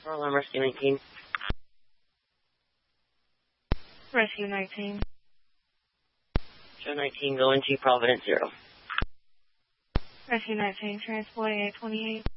Alarm Rescue 19. Rescue 19. Show 19, go into Providence 0. Rescue 19, transport A28.